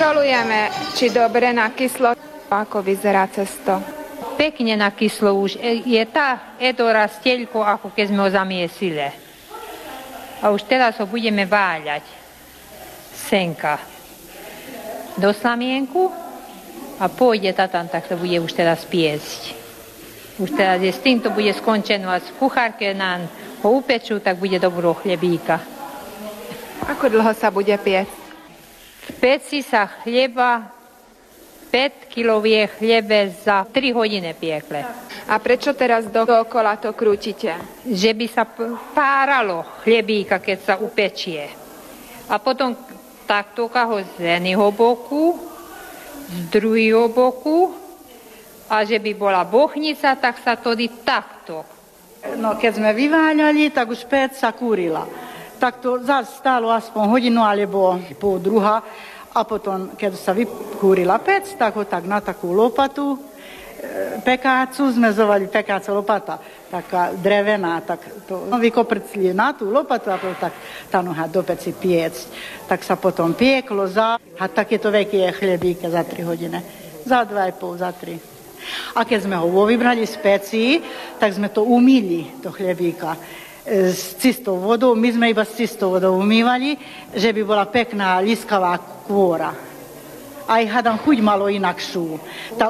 Kontrolujeme, či dobre nakyslo, ako vyzerá cesto. Pekne nakyslo už. Je tá edora steľko, ako keď sme ho zamiesili. A už teraz ho budeme váľať. Senka. Do slamienku a pôjde tam, tak sa bude už teraz piesť. Už teraz je s týmto bude skončené a z kuchárke nám ho upečú, tak bude dobrého chlebíka. Ako dlho sa bude piecť? V peci sa chleba 5-kilovie chlebe za 3 hodiny piekle. A prečo teraz dookola to krútite? Že by sa páralo chlebíka, keď sa upečie. A potom takto ho z jedného boku, z druhého boku, a že by bola bochnica, tak sa to takto. No keď sme vyváľali, tak už pec sa kúrila. Tak to zase stálo aspoň hodinu alebo pol druha. A potom, keď sa vykúrila pec, tak ho tak na takú lopatu pekácu, sme zovali pekáca lopata, taká drevená, tak to vykoprcli na tú lopatu a tak tá noha do peci piecť. Tak sa potom pieklo a takéto veľké chlebíky za 3 hodiny. Za 2,5, za 3. A keď sme ho vybrali z peci, tak sme to umýli, to chlebíka, s čistou vodou. My sme iba s čistou vodou umývali, že by bola pekná, liskavá kôra. Aj hadam chuť malo inakšiu. Tá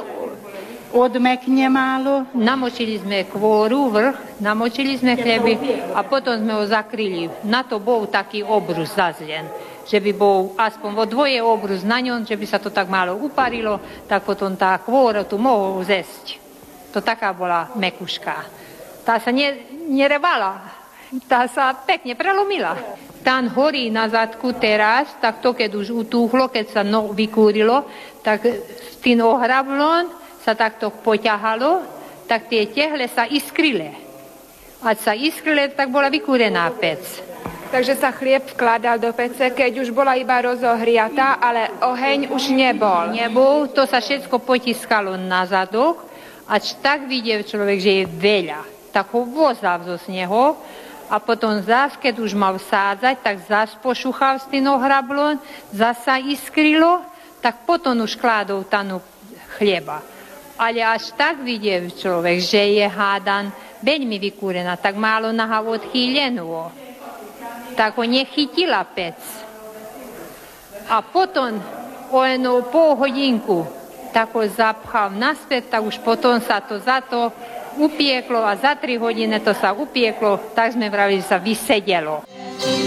odmekne málo. Namočili sme kôru, vrch, namočili sme chleby a potom sme ho zakryli. Na to bol taký obrus zazlen, že by bol aspoň vo dvoje obrus na ňom, že by sa to tak málo uparilo, tak potom tá kôra tu mohol zesť. To taká bola mekuška. Tá sa nerevala, tá sa pekne prelomila. Tam horí na zadku teraz, tak to keď už utúchlo, keď sa vykúrilo, tak tým ohrablom sa takto poťahalo, tak tie tehle sa iskrile. A sa iskrile, tak bola vykúrená pec. Takže sa chlieb vkladal do pece, keď už bola iba rozohriatá, ale oheň už nebol. Nebol, to sa všetko potiskalo na zadok, až tak videl človek, že je veľa. Tak ho vozal zo sneho a potom zás, keď už mal sádzať, tak zás pošuchal s tým ohrablom, zasa iskrilo, tak potom už kládol tanu chleba. Ale až tak videl človek, že je hádan veľmi vykúrená, tak málo naha odchýlenulo. Tak ho nechytila pec. A potom o jednu pol hodinku tak ho zapchal naspäť, tak už potom sa to za to upieklo a za 3 hodiny to sa upieklo, tak sme vravili, že sa vysedelo.